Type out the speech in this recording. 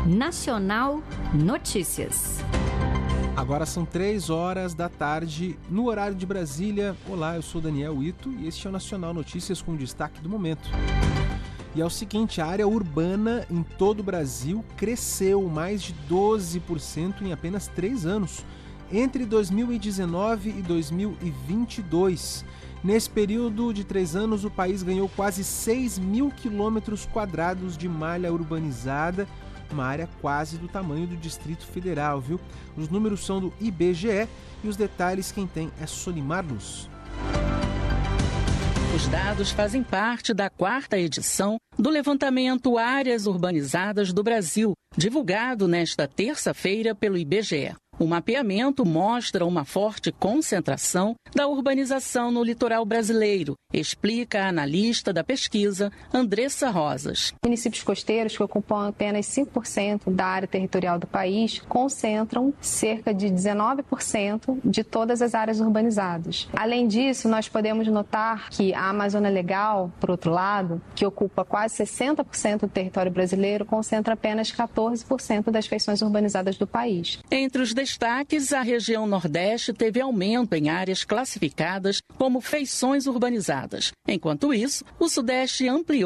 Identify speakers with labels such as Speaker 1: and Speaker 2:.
Speaker 1: Nacional Notícias.
Speaker 2: Agora são 3h da tarde, no horário de Brasília. Olá, eu sou Daniel Ito e este é o Nacional Notícias com destaque do momento. E é o seguinte, a área urbana em todo o Brasil cresceu mais de 12% em apenas 3 anos, entre 2019 e 2022. Nesse período de 3 anos, o país ganhou quase 6 mil quilômetros quadrados de malha urbanizada, uma área quase do tamanho do Distrito Federal, viu? Os números são do IBGE e os detalhes quem tem é Solimar Luz.
Speaker 3: Os dados fazem parte da 4ª edição do levantamento Áreas Urbanizadas do Brasil, divulgado nesta terça-feira pelo IBGE. O mapeamento mostra uma forte concentração da urbanização no litoral brasileiro, explica a analista da pesquisa, Andressa Rosas.
Speaker 4: Municípios costeiros, que ocupam apenas 5% da área territorial do país, concentram cerca de 19% de todas as áreas urbanizadas. Além disso, nós podemos notar que a Amazônia Legal, por outro lado, que ocupa quase 60% do território brasileiro, concentra apenas 14% das feições urbanizadas do país.
Speaker 3: Entre os destaques, a região Nordeste teve aumento em áreas classificadas como feições urbanizadas. Enquanto isso, o Sudeste ampliou